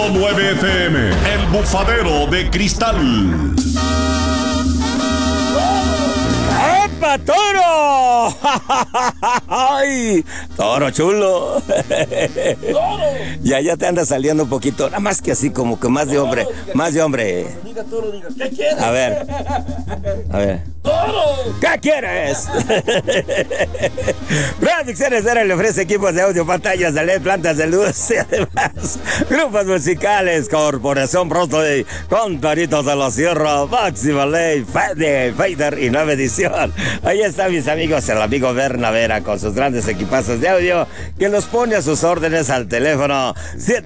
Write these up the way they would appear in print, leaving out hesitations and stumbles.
100.9 FM, El Bufadero de Cristal. ¡Epa, toro! ¡Ay! Toro chulo. Ya te anda saliendo un poquito, nada más que así como que más de hombre, más de hombre. Diga, toro, diga, ¿qué quieres? A ver. ¡Toro! ¿Qué quieres? Producciones Vera le ofrece equipos de audio, pantallas de LED, plantas de luz y además grupos musicales, Corporación Broadway, Contaritos de la Sierra, Máxima Ley, Fader y Nueva Edición. Ahí están mis amigos, el amigo Berna Vera con sus grandes equipazos de audio que los pone a sus órdenes al teléfono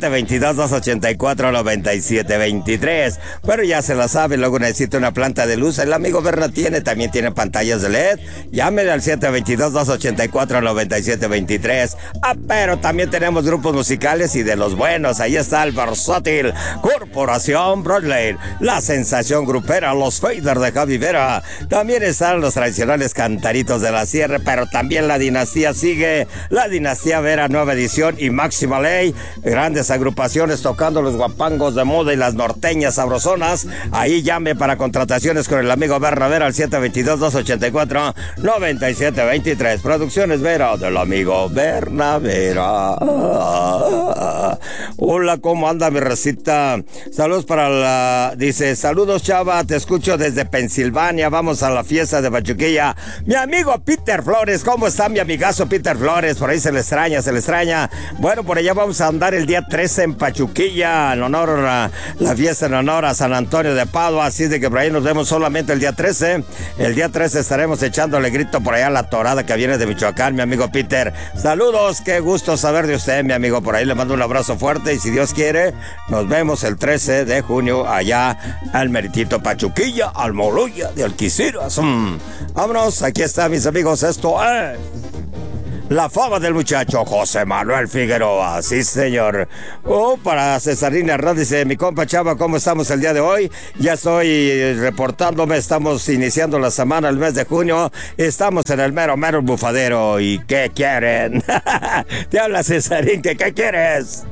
722-284-9723. Pero ya se la sabe, luego necesita una planta de luz. El amigo Berna también tiene pantallas de LED. Llámele al 722-284-9723. Pero también tenemos grupos musicales y de los buenos. Ahí está el versátil Corporación Broadway, la sensación grupera, los Fader de Javi Vera. También están los tradicionales Cantaritos de la Sierra, pero también la dinastía sigue, la dinastía Vera, Nueva Edición y Máxima Ley. Grandes agrupaciones tocando los guapangos de moda y las norteñas sabrosonas. Ahí llame para contrataciones con el amigo Berna Vera al 722-284-9723. Producciones Vera del amigo Berna Vera. Hola, ¿cómo anda mi recita? Saludos para la... Dice, saludos chava, te escucho desde Pensilvania, vamos a la fiesta de Pachuquilla. Mi amigo Peter Flores, ¿cómo está mi amigazo Peter Flores? Por ahí se le extraña. Bueno, por allá vamos a andar el día 13 en Pachuquilla, en honor a la fiesta en honor a San Antonio de Padua, así de que por ahí nos vemos solamente el día 13. El día 13 estaremos echándole grito por allá a la torada que viene de Michoacán, mi amigo Peter. Saludos, qué gusto saber de usted, mi amigo. Por ahí le mando un abrazo fuerte y si Dios quiere, nos vemos el 13 de junio allá al meritito Pachuquilla, al Moloya de Alquiciras. Vámonos, aquí está, mis amigos, esto es la fama del muchacho José Manuel Figueroa, sí señor. Para Cesarín Hernández, dice, mi compa Chava, ¿cómo estamos el día de hoy? Ya estoy reportándome, estamos iniciando la semana, el mes de junio, estamos en el mero bufadero, ¿y qué quieren? Te habla Cesarín, ¿qué quieres?